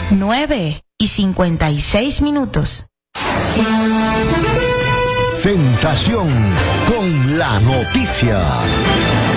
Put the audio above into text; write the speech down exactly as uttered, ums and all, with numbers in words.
nueve y cincuenta y seis minutos. Sensación con la noticia.